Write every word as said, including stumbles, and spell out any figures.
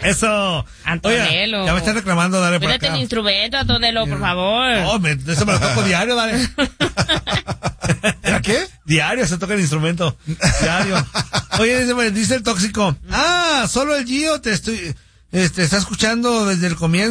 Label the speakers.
Speaker 1: Eso.
Speaker 2: Antonello.
Speaker 1: Oye, ya me están reclamando, dale por
Speaker 2: Cuídate
Speaker 1: acá.
Speaker 2: el instrumento, Antonello, por favor.
Speaker 1: No, me, eso me lo toco diario, dale.
Speaker 3: ¿Era qué?
Speaker 1: Diario se toca el instrumento. Diario. Oye, dice, dice el tóxico. Ah, solo el Gio te estoy, este, está escuchando desde el comienzo.